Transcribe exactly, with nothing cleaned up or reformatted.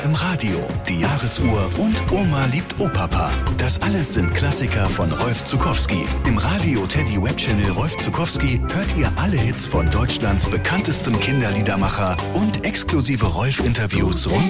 Im Radio, die Jahresuhr und Oma liebt Opapa. Das alles sind Klassiker von Rolf Zuckowski. Im Radio Teddy Web Channel Rolf Zuckowski hört ihr alle Hits von Deutschlands bekanntestem Kinderliedermacher und exklusive Rolf-Interviews rund